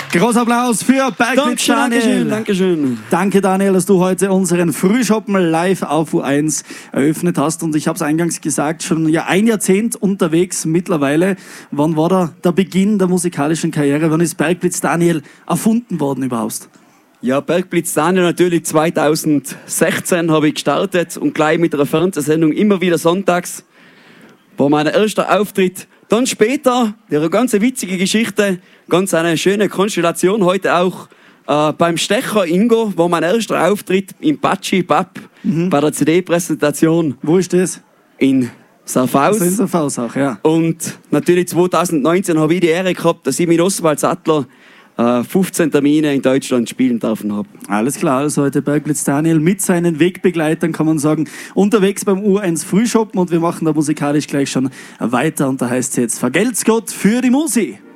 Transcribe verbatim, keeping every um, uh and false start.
Großer Applaus für Bergwitz Daniel. Dankeschön, Dankeschön. Danke Daniel, dass du heute unseren Frühschoppen live auf U eins eröffnet hast. Und ich habe es eingangs gesagt, schon ja ein Jahrzehnt unterwegs mittlerweile. Wann war da der Beginn der musikalischen Karriere? Wann ist Bergwitz Daniel erfunden worden überhaupt? Ja, Bergwitz Daniel natürlich zweitausendsechzehn habe ich gestartet und gleich mit einer Fernsehsendung immer wieder sonntags war mein erster Auftritt. Dann später, eine ganz witzige Geschichte, ganz eine schöne Konstellation, heute auch äh, beim Stecher Ingo, war mein erster Auftritt im Patschi Pub mhm. bei der C D-Präsentation. Wo ist das? In Saarfaus. Also in Saarfaus auch, ja. Und natürlich zweitausendneunzehn habe ich die Ehre gehabt, dass ich mit Oswald Sattler äh, fünfzehn Termine in Deutschland spielen dürfen habe. Alles klar, also heute Bergwitz Daniel mit seinen Wegbegleitern, kann man sagen, unterwegs beim U eins Frühschoppen und wir machen da musikalisch gleich schon weiter und da heißt es jetzt Vergelt's Gott für die Musi.